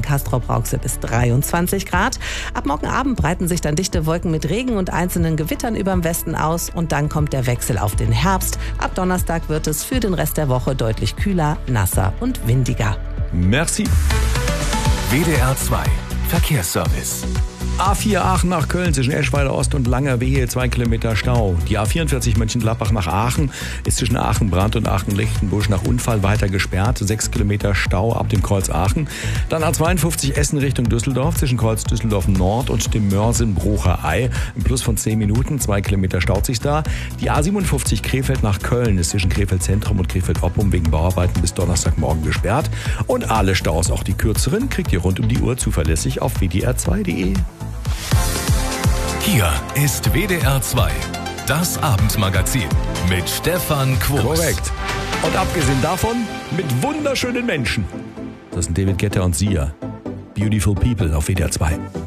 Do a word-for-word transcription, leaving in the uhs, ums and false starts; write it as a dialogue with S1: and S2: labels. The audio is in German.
S1: Castrop-Rauxel bis dreiundzwanzig Grad. Ab morgen Abend breiten sich dann dichte Wolken mit Regen und einzelnen Gewittern über dem Westen aus und dann kommt der Wechsel auf den Herbst. Ab Donnerstag wird es für den Rest der Woche deutlich kühler, nasser und windiger.
S2: Merci.
S3: W D R zwei Verkehrsservice.
S2: A vier Aachen nach Köln zwischen Eschweiler Ost und Langerwehe, zwei Kilometer Stau. Die A vierundvierzig Mönchengladbach nach Aachen ist zwischen Aachen-Brandt und Aachen-Lechtenbusch nach Unfall weiter gesperrt. sechs Kilometer Stau ab dem Kreuz Aachen. Dann A zweiundfünfzig Essen Richtung Düsseldorf zwischen Kreuz Düsseldorf Nord und dem Mörsen-Brucher Ei. Ein Plus von zehn Minuten, zwei Kilometer staut sich da. Die A siebenundfünfzig Krefeld nach Köln ist zwischen Krefeld Zentrum und Krefeld Oppum wegen Bauarbeiten bis Donnerstagmorgen gesperrt. Und alle Staus, auch die kürzeren, kriegt ihr rund um die Uhr zuverlässig auf w d r zwei punkt d e.
S3: Hier ist W D R zwei, das Abendmagazin mit Stefan Quos.
S2: Korrekt. Und abgesehen davon mit wunderschönen Menschen. Das sind David Guetta und Sia. Beautiful People auf W D R zwei.